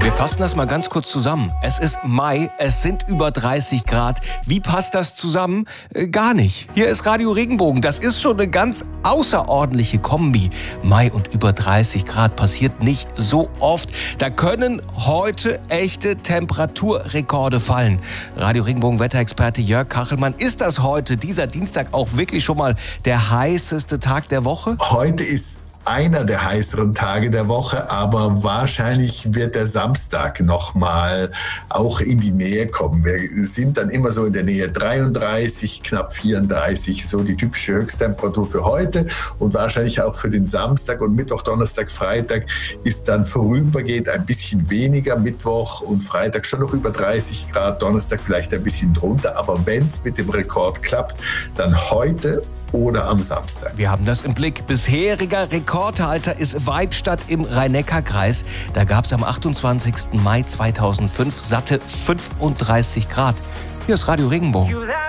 Wir fassen das mal ganz kurz zusammen. Es ist Mai, es sind über 30 Grad. Wie passt das zusammen? Gar nicht. Hier ist Radio Regenbogen. Das ist schon eine ganz außerordentliche Kombi. Mai und über 30 Grad passiert nicht so oft. Da können heute echte Temperaturrekorde fallen. Radio Regenbogen Wetterexperte Jörg Kachelmann, ist das heute, dieser Dienstag, auch wirklich schon mal der heißeste Tag der Woche? Heute ist einer der heißeren Tage der Woche, aber wahrscheinlich wird der Samstag nochmal auch in die Nähe kommen. Wir sind dann immer so in der Nähe 33, knapp 34, so die typische Höchsttemperatur für heute und wahrscheinlich auch für den Samstag und Mittwoch, Donnerstag, Freitag ist dann vorübergehend ein bisschen weniger. Mittwoch und Freitag schon noch über 30 Grad, Donnerstag vielleicht ein bisschen drunter, aber wenn es mit dem Rekord klappt, dann heute oder am Samstag. Wir haben das im Blick. Bisheriger Rekordhalter ist Weibstadt im Rhein-Neckar-Kreis. Da gab es am 28. Mai 2005 satte 35 Grad. Hier ist Radio Regenbogen.